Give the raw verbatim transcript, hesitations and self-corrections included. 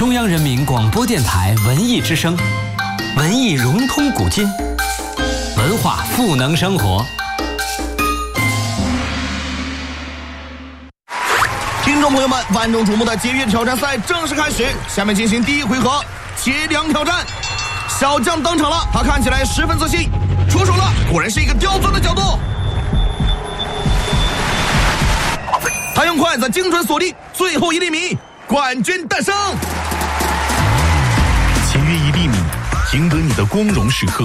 中央人民广播电台文艺之声，文艺融通古今，文化赋能生活。 听众朋友们，万众瞩目的节约挑战赛正式开始，下面进行第一回合切粮挑战。小将登场了，他看起来十分自信，出手了，果然是一个刁钻的角度。他用筷子精准锁定最后一厘米，冠军诞生。 节约一厘米，赢得你的光荣时刻。